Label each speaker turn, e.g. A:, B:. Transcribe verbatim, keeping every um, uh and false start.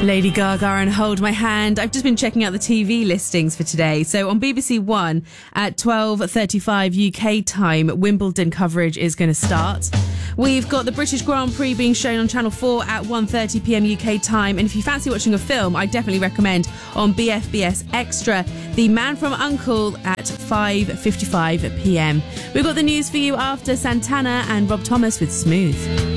A: Lady Gaga and Hold My Hand. I've just been checking out the T V listings for today. So on B B C One at twelve thirty-five U K time, Wimbledon coverage is going to start. We've got the British Grand Prix being shown on Channel four at one thirty p.m. U K time. And if you fancy watching a film, I definitely recommend on B F B S Extra, The Man from U N C L E at five fifty-five p.m. We've got the news for you after Santana and Rob Thomas with Smooth.